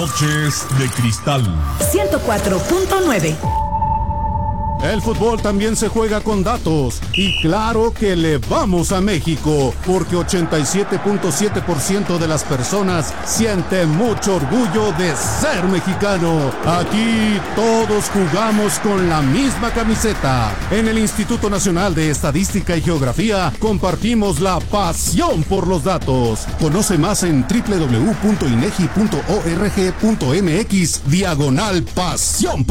Noches de Cristal 104.9. El fútbol también se juega con datos y claro que le vamos a México porque 87.7% de las personas siente mucho orgullo de ser mexicano. Aquí todos jugamos con la misma camiseta. En el Instituto Nacional de Estadística y Geografía compartimos la pasión por los datos. Conoce más en www.inegi.org.mx/pasión